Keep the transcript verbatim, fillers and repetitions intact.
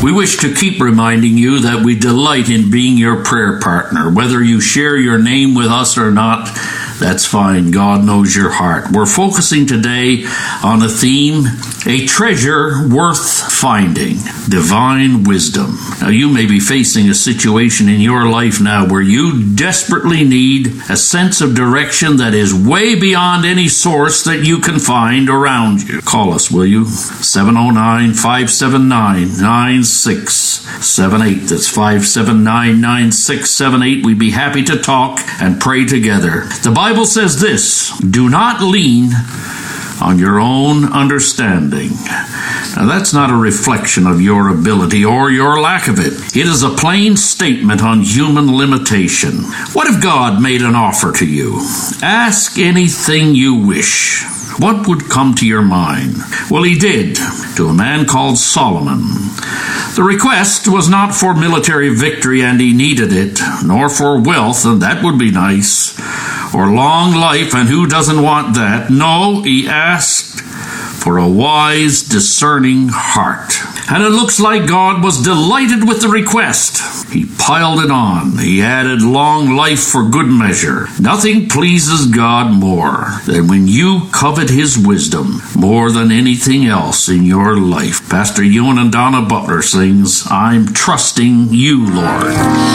We wish to keep reminding you that we delight in being your prayer partner. Whether you share your name with us or not, that's fine. God knows your heart. We're focusing today on a theme, a treasure worth finding, divine wisdom. Now, you may be facing a situation in your life now where you desperately need a sense of direction that is way beyond any source that you can find around you. Call us, will you? seven oh nine, five seven nine, nine six seven eight. That's five seven nine, nine six seven eight. We'd be happy to talk and pray together. The Bible says this, do not lean on your own understanding. Now, that's not a reflection of your ability or your lack of it. It is a plain statement on human limitation. What if God made an offer to you? Ask anything you wish. What would come to your mind? Well, he did, to a man called Solomon. The request was not for military victory, and he needed it, nor for wealth, and that would be nice, or long life, and who doesn't want that? No, he asked for a wise, discerning heart. And it looks like God was delighted with the request. He piled it on. He added long life for good measure. Nothing pleases God more than when you covet his wisdom more than anything else in your life. Pastor Ewan and Donna Butler sings, I'm trusting you, Lord.